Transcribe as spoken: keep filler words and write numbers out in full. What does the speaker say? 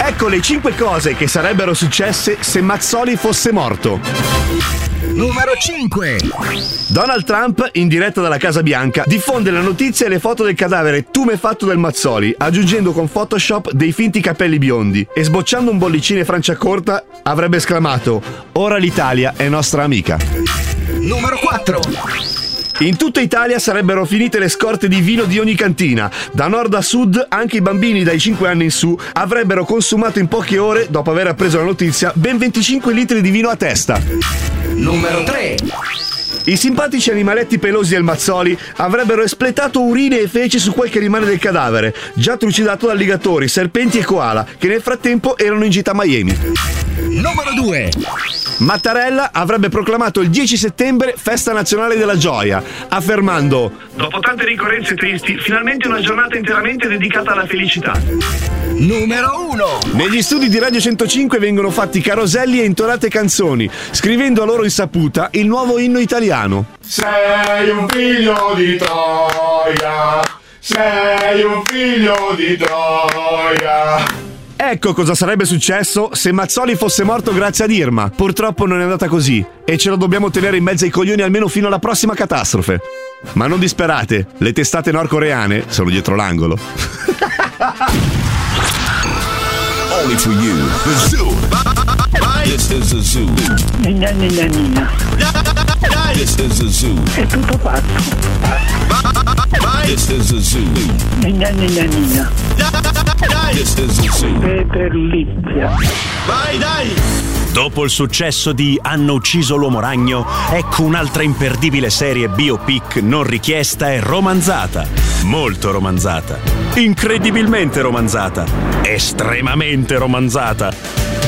Ecco le cinque cose che sarebbero successe se Mazzoli fosse morto. Numero cinque. Donald Trump, in diretta dalla Casa Bianca, diffonde la notizia e le foto del cadavere tumefatto del Mazzoli, aggiungendo con Photoshop dei finti capelli biondi e sbocciando un bollicino Franciacorta avrebbe esclamato: ora l'Italia è nostra amica. Numero quattro. In tutta Italia sarebbero finite le scorte di vino di ogni cantina. Da nord a sud, anche i bambini dai cinque anni in su avrebbero consumato in poche ore, dopo aver appreso la notizia, ben venticinque litri di vino a testa. Numero tre. I simpatici animaletti pelosi del Mazzoli avrebbero espletato urine e feci su quel che rimane del cadavere, già trucidato da alligatori, serpenti e koala, che nel frattempo erano in gita a Miami. Numero due. Mattarella avrebbe proclamato il dieci settembre festa nazionale della gioia, affermando: dopo tante ricorrenze tristi, finalmente una giornata interamente dedicata alla felicità. Numero uno. Negli studi di Radio centocinque vengono fatti caroselli e intonate canzoni, scrivendo a loro insaputa il nuovo inno italiano. Sei un figlio di Troia, sei un figlio di Troia. Ecco cosa sarebbe successo se Mazzoli fosse morto grazie ad Irma. Purtroppo non è andata così e ce lo dobbiamo tenere in mezzo ai coglioni almeno fino alla prossima catastrofe. Ma non disperate, le testate nordcoreane sono dietro l'angolo. Only for you, the zoo. This is the zoo. Nina, nina, nina. This is the zoo. È tutto fatto. This is the zoo. Nina, nina, nina. This is the zoo. Peterlizia. Vai, dai! Dopo il successo di Hanno ucciso l'uomo ragno, ecco un'altra imperdibile serie biopic non richiesta e romanzata. Molto romanzata. Incredibilmente romanzata. Estremamente romanzata.